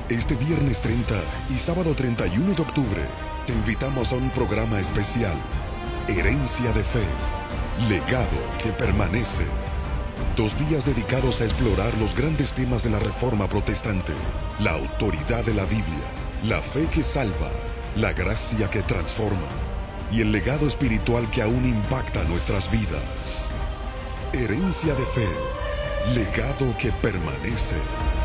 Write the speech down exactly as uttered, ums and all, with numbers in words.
Este viernes treinta y sábado treinta y uno de octubre, te invitamos a un programa especial, Herencia de Fe, legado que permanece. Dos días dedicados a explorar los grandes temas de la Reforma Protestante, la autoridad de la Biblia, la fe que salva, la gracia que transforma y el legado espiritual que aún impacta nuestras vidas. Herencia de Fe, legado que permanece.